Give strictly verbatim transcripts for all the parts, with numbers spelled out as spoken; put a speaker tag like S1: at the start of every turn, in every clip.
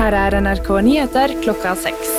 S1: Her er N R K Nyheter klokka seks.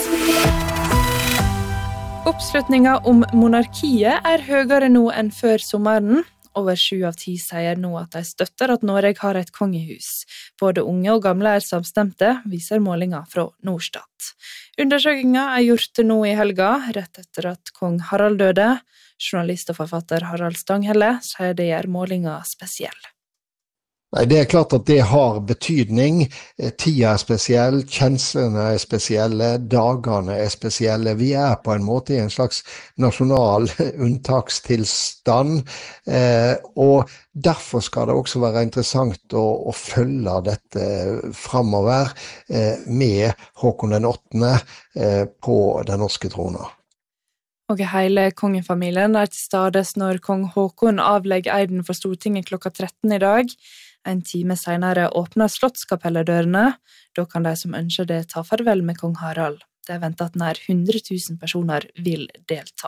S1: Oppslutninga om monarkiet er høyere nå enn før sommeren. Over sju av ti sier nå at de støtter at Norge har et kongehus. Både unge og gamle er samstemte, viser målinger fra Norstat. Undersøkelsen er gjort nå i helga, rett etter at kong Harald døde. Journalist og forfatter Harald Stanghelle sier det gjør målinger spesiell.
S2: Nei, det er klart at det har betydning. Tida er spesiell, kjenslene er spesielle, dagene er spesielle. Vi er på en måte i en slags nasjonal unntakstilstand, eh, og derfor skal det også være interessant å, å følge dette fremover eh, med Håkon den åttende eh, på den norske trona.
S1: Og hele kongefamilien er til stades når kong Håkon avlegger eiden for Stortinget klokka tretten i dag. En time senere åpner slottskapelledørene. Da kan de som ønsker det ta farvel med kong Harald. Det er ventet at nær hundre tusen personer vil delta.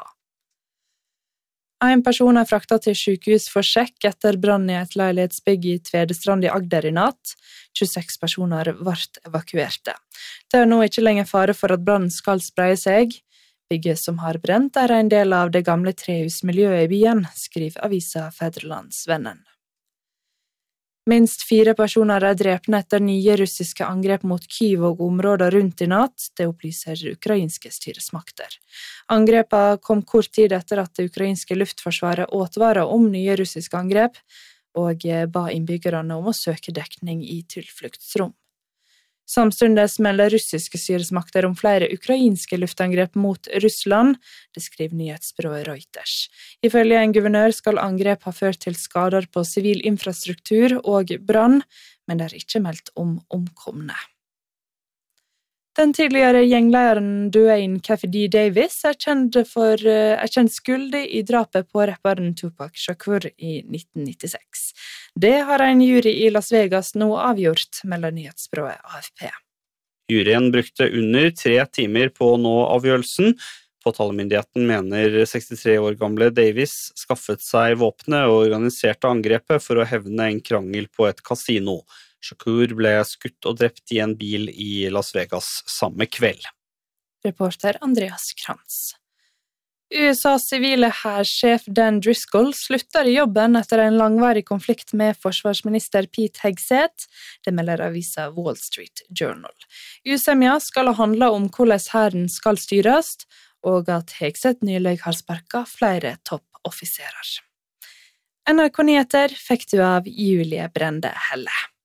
S1: En person er fraktet til sykehus for sjekk etter brann i et leilighetsbygg i Tvedestrand i Agder i natt. tjueseks personer ble evakuerte. Det er nå ikke lenger fare for at brannen skal spreie seg. Bygget som har brent er en del av det gamle trehusmiljøet i byen, skriver avisa Fædrelandsvennen. Minst fire personer er drepne etter nye russiske angrep mot Kyiv og områder rundt i natt, det opplyser ukrainske styresmakter. Angrepene kom kort tid etter at det ukrainske luftforsvaret advaret om nye russiske angrep, og ba innbyggerne om å søke dekning i tilfluktsrom. Samtidig melder russiske styresmakter om flere ukrainske luftangrep mot Russland, det skriver nyhetsbyrået Reuters. Ifølge en guvernør skal angrep ha ført til skader på sivil infrastruktur og brann, men det er ikke meldt om omkomne. Den tidligere gjenglederen Duane Keffe D. Davis er kjent, for, er kjent skyldig i drapet på rapperen Tupac Shakur i nitten nittiseks. Det har en jury i Las Vegas nå avgjort, melder nyhetsbyrået A F P.
S3: Juryen brukte under tre timer på å nå avgjørelsen. Påtalemyndigheten mener sekstitre år gamle Davis skaffet seg våpnet og organiserte angrepet for å hevne en krangel på et kasino. Shakur ble skutt og drept i en bil i Las Vegas samme kveld.
S1: Reporter Andreas Krantz. U S A's sivile hærsjef Dan Driscoll slutter i jobben etter en langvarig konflikt med forsvarsminister Pete Hegseth, det melder avisa Wall Street Journal. Usemja skal handle om hvordan hæren skal styres, og at Hegseth nylig har sparket flere toppoffiserer. N R K Nyheter fikk du av Julie Brende Helle.